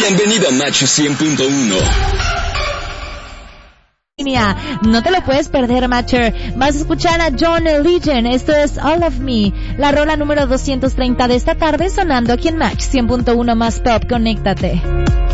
Bienvenido a Match 100.1. No te lo puedes perder, Matcher. Vas a escuchar a John Legend. Esto es All of Me, la rola número 230 de esta tarde, sonando aquí en Match 100.1 más Top. Conéctate.